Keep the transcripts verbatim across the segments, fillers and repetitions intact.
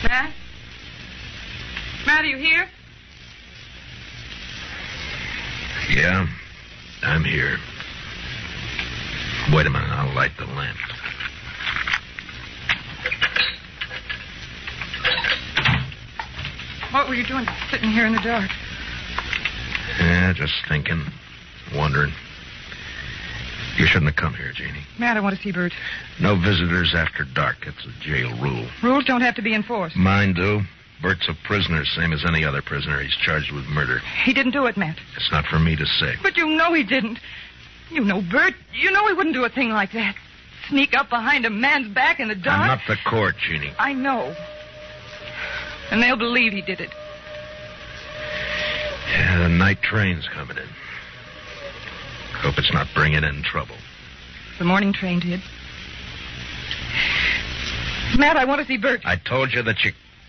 Matt? Matt, are you here? Yeah, I'm here. Wait a minute, I'll light the lamp. What were you doing sitting here in the dark? Yeah, just thinking, wondering. You shouldn't have come here, Jeannie. Matt, I want to see Bert. No visitors after dark. It's a jail rule. Rules don't have to be enforced. Mine do. Bert's a prisoner, same as any other prisoner. He's charged with murder. He didn't do it, Matt. It's not for me to say. But you know he didn't. You know Bert. You know he wouldn't do a thing like that. Sneak up behind a man's back in the dark. I'm not the court, Jeannie. I know. And they'll believe he did it. Yeah, the night train's coming in. Hope it's not bringing in trouble. The morning train did. Matt, I want to see Bert. I told you that you...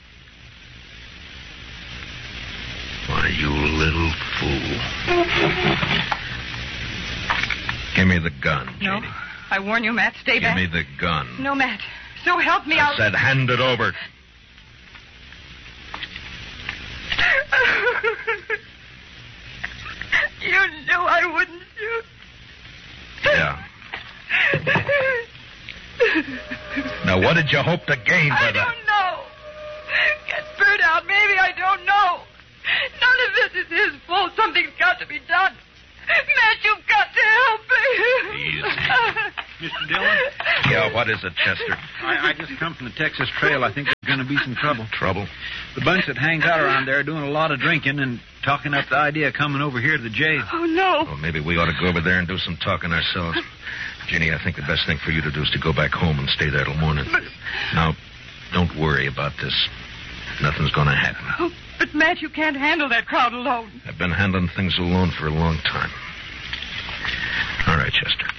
Why, you little fool. Give me the gun, No. Jeannie. I warn you, Matt, stay Give back. me the gun. No, Matt. So help me, I I'll... said hand it over. You knew I wouldn't shoot. Yeah. Now, what did you hope to gain by I that? don't know. Get Bert out. Maybe I don't know. None of this is his fault. Something's got to be done. Matt, you've got to help me. Easy. Mister Dillon? Yeah, what is it, Chester? I, I just come from the Texas Trail. I think there's going to be some trouble. Trouble? The bunch that hangs out around there are doing a lot of drinking and talking up the idea of coming over here to the jail. Oh, no. Well, maybe we ought to go over there and do some talking ourselves. Ginny, I think the best thing for you to do is to go back home and stay there till morning. But... Now, don't worry about this. Nothing's going to happen. Oh, but, Matt, you can't handle that crowd alone. I've been handling things alone for a long time. All right, Chester.